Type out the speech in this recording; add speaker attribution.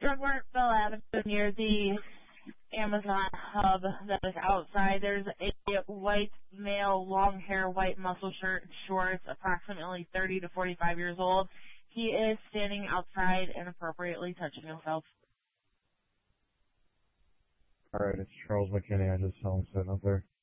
Speaker 1: Drugmart Bell Avenue near the Amazon hub that is outside. There's a white male, long hair, white muscle shirt and shorts, approximately 30 to 45 years old. He is standing outside and inappropriately touching himself.
Speaker 2: Alright, it's Charles McKinney. I just saw him sitting up there.